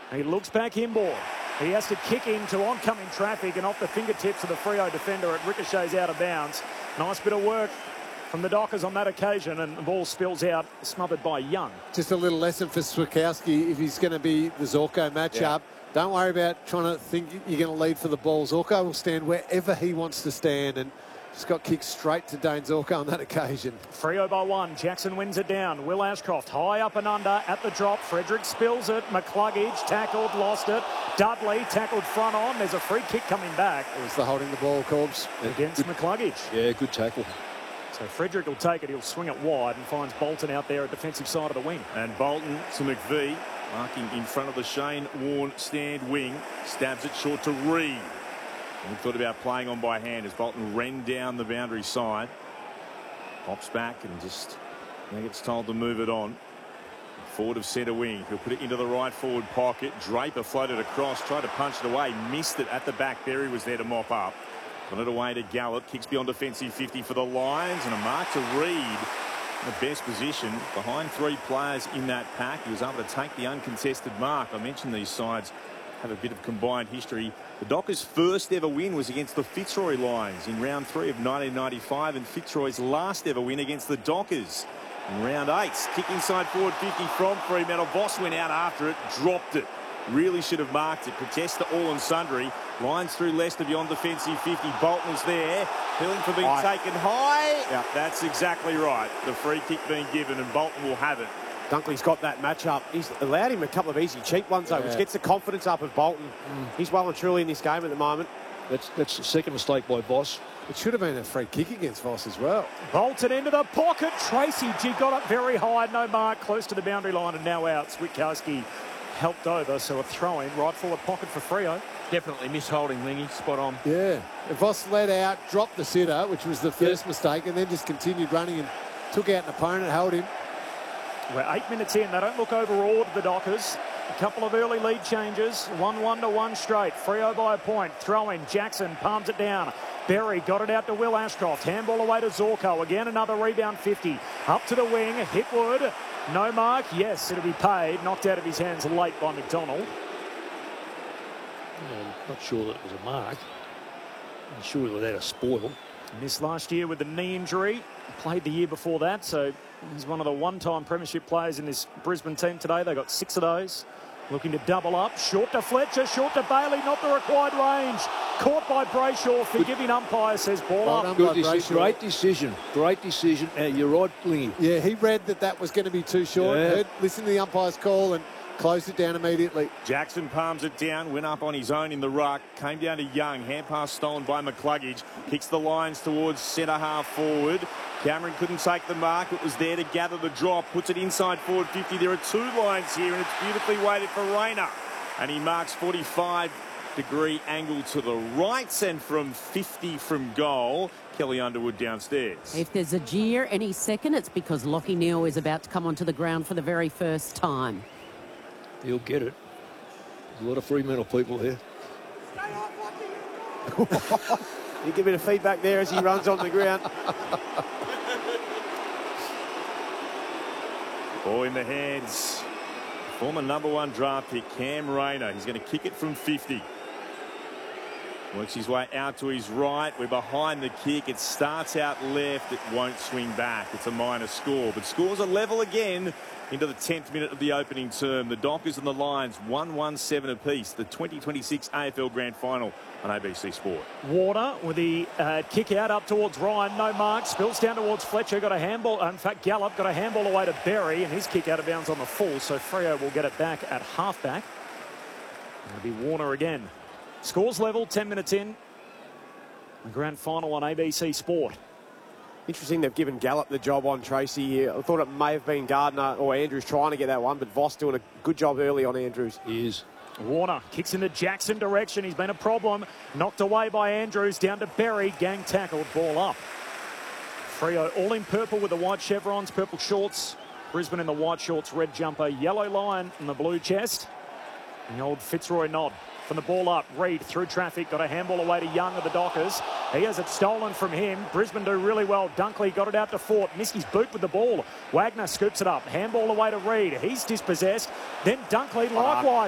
He looks back inboard. He has to kick into oncoming traffic and off the fingertips of the Freo defender. It ricochets out of bounds. Nice bit of work from the Dockers on that occasion, and the ball spills out, smothered by Young. Just a little lesson for Switkowski if he's going to be the Zorko matchup. Yeah. Don't worry about trying to think you're going to lead for the ball. Zorko will stand wherever he wants to stand, and just got kicked straight to Dane Zorko on that occasion. Freo by 1. Jackson wins it down. Will Ashcroft high up and under at the drop. Frederick spills it. McCluggage tackled, lost it. Dudley tackled front on. There's a free kick coming back. It was the holding the ball, Corbs. Against McCluggage. Yeah, good tackle. So Frederick will take it. He'll swing it wide and finds Bolton out there at defensive side of the wing. And Bolton to McVie, marking in front of the Shane Warne stand wing. Stabs it short to Reid. And he thought about playing on by hand as Bolton ran down the boundary side. Pops back and just gets told to move it on. Forward of centre wing. He'll put it into the right forward pocket. Draper floated across, tried to punch it away, missed it at the back. Berry was there to mop up. Got it away to Gallup. Kicks beyond defensive 50 for the Lions, and a mark to Reid. The best position behind 3 players in that pack. He was able to take the uncontested mark. I mentioned these sides have a bit of combined history. The Dockers' first ever win was against the Fitzroy Lions in round 3 of 1995, and Fitzroy's last ever win against the Dockers in round 8. Kick inside forward 50 from Fremantle. Voss went out after it, dropped it. Really should have marked it. Protest to all and sundry. Lines through Leicester beyond defensive 50. Bolton was there. Peeling for being taken high. Yeah. That's exactly right. The free kick being given, and Bolton will have it. Dunkley's got that matchup. He's allowed him a couple of easy, cheap ones, though, which gets the confidence up of Bolton. He's well and truly in this game at the moment. That's the second mistake by Voss. It should have been a free kick against Voss as well. Bolton into the pocket. Tracy G got up very high. No mark. Close to the boundary line and now out. Switkowski helped over, so a throw-in. Right forward pocket for Freo. Definitely misholding, Lingy. Spot on. Yeah. Voss led out, dropped the sitter, which was the first mistake, and then just continued running and took out an opponent, held him. We're 8 minutes in. They don't look overawed, the Dockers. A couple of early lead changes. 1-1 to 1 straight. Freo by a point. Throw in. Jackson palms it down. Berry got it out to Will Ashcroft. Handball away to Zorko. Again, another rebound 50. Up to the wing. Hitwood. No mark. Yes, it'll be paid. Knocked out of his hands late by McDonald. I'm not sure that it was a mark. I'm sure without a spoil. Missed last year with the knee injury. Played the year before that, so he's one of the one-time premiership players in this Brisbane team today. They got 6 of those. Looking to double up. Short to Fletcher, short to Bailey. Not the required range. Caught by Brayshaw. Forgiving umpire, says ball up. Great decision. Great decision. You're right, Lingy. Yeah, he read that was going to be too short. Yeah. Listened to the umpire's call and closed it down immediately. Jackson palms it down, went up on his own in the ruck, came down to Young, hand pass stolen by McCluggage, kicks the lines towards centre half forward. Cameron couldn't take the mark, it was there to gather the drop, puts it inside forward 50. There are 2 lines here, and it's beautifully weighted for Rayner, and he marks 45-degree angle to the right, and from 50 from goal, Kelly Underwood downstairs. If there's a jeer any second, it's because Lockie Neal is about to come onto the ground for the very first time. He'll get it. There's a lot of Fremantle people here. You give a bit of feedback there as he runs on the ground. Ball in the hands. Former #1 draft pick Cam Rayner. He's going to kick it from 50. Works his way out to his right. We're behind the kick. It starts out left. It won't swing back. It's a minor score. But scores are level again into the 10th minute of the opening term. The Dockers and the Lions 1-1-7 apiece. The 2026 AFL Grand Final on ABC Sport. Warner with the kick out up towards Ryan. No mark. Spills down towards Fletcher. Got a handball. In fact, Gallup got a handball away to Berry, and his kick out of bounds on the full. So Freo will get it back at halfback. It'll be Warner again. Scores level, 10 minutes in. The grand final on ABC Sport. Interesting they've given Gallup the job on Tracy here. I thought it may have been Gardner or Andrews trying to get that one, but Voss doing a good job early on Andrews. He is. Warner kicks in the Jackson direction. He's been a problem. Knocked away by Andrews. Down to Berry. Gang tackled. Ball up. Freo all in purple with the white chevrons, purple shorts. Brisbane in the white shorts, red jumper, yellow line in the blue chest. And the old Fitzroy nod. From the ball up, Reid through traffic, got a handball away to Young of the Dockers. He has it stolen from him. Brisbane do really well. Dunkley got it out to Fort, missed his boot with the ball. Wagner scoops it up, handball away to Reid. He's dispossessed. Then Dunkley likewise.